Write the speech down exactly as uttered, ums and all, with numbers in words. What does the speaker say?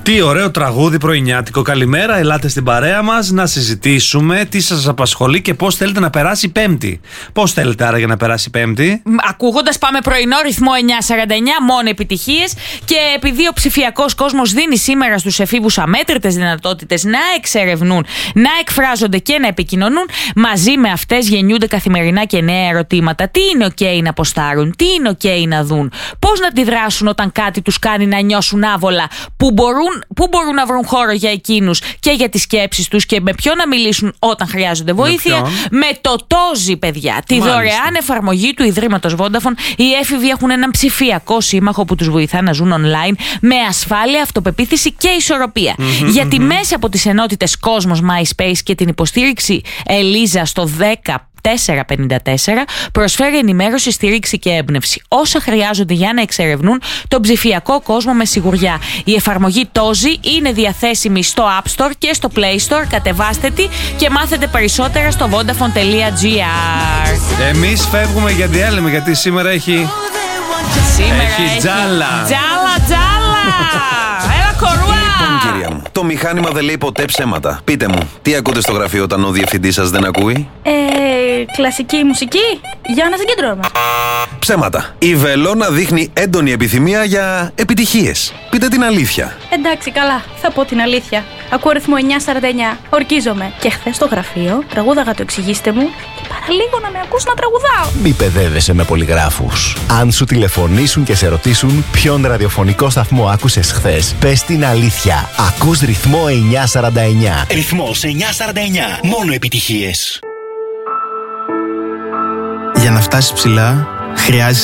Τι ωραίο τραγούδι πρωινιάτικο. Καλημέρα, ελάτε στην παρέα μας να συζητήσουμε τι σας απασχολεί και πώς θέλετε να περάσει η Πέμπτη. Πώς θέλετε άρα για να περάσει η Πέμπτη? Ακούγοντας πάμε πρωινό ρυθμό εννιά σαράντα εννιά, μόνο επιτυχίες. Και επειδή ο ψηφιακός κόσμος δίνει σήμερα στους εφήβους αμέτρητες δυνατότητες να εξερευνούν, να εκφράζονται και να επικοινωνούν, μαζί με αυτές γεννιούνται καθημερινά και νέα ερωτήματα. Τι είναι ok να ποστάρουν, τι είναι ok να δουν, πώς να αντιδράσουν όταν κάτι τους κάνει να νιώσουν άβολα, που μπορούν Πού μπορούν να βρουν χώρο για εκείνους και για τις σκέψεις τους και με ποιον να μιλήσουν όταν χρειάζονται βοήθεια? Με, με το Τόζι, παιδιά. Τη Μάλιστα. δωρεάν εφαρμογή του Ιδρύματος Vodafone, οι έφηβοι έχουν έναν ψηφιακό σύμμαχο που τους βοηθά να ζουν online με ασφάλεια, αυτοπεποίθηση και ισορροπία. Mm-hmm, Γιατί mm-hmm. μέσα από τις ενότητες Κόσμος, MySpace και την υποστήριξη Ελίζα στο δέκα τέσσερα πενήντα τέσσερα προσφέρει ενημέρωση, στήριξη και έμπνευση. Όσα χρειάζονται για να εξερευνούν τον ψηφιακό κόσμο με σιγουριά. Η εφαρμογή Τόζι είναι διαθέσιμη στο App Store και στο Play Store. Κατεβάστε τη και μάθετε περισσότερα στο vodafone τελεία gr. Εμείς φεύγουμε για διάλειμμα γιατί σήμερα έχει... Σήμερα έχει, έχει τζάλα. Τζάλα, τζάλα. Έλα κορούα. Λοιπόν, κυρία μου, το μηχάνημα δεν λέει ποτέ ψέματα. Πείτε μου, τι ακούτε στο γραφείο όταν ο διευθυντής σας δεν ακούει? Ε, κλασική μουσική για να συγκεντρώνουμε. Ψέματα. Η Βελόνα δείχνει έντονη επιθυμία για επιτυχίες. Πείτε την αλήθεια. Εντάξει, καλά, θα πω την αλήθεια. Ακούω ρυθμό εννιά σαράντα εννιά. Ορκίζομαι. Και χθες στο γραφείο τραγούδαγα το εξηγήστε μου και παραλίγο να με ακούς να τραγουδάω. Μη παιδεύεσαι με πολυγράφους. Αν σου τηλεφωνήσουν και σε ρωτήσουν ποιον ραδιοφωνικό σταθμό άκουσες χθες, πες την αλήθεια. Ακούς ρυθμό εννιά σαράντα εννιά. Ρυθμός εννιά σαράντα εννιά. Μόνο επιτυχίες. Για να φτάσεις ψηλά, χρειάζεσαι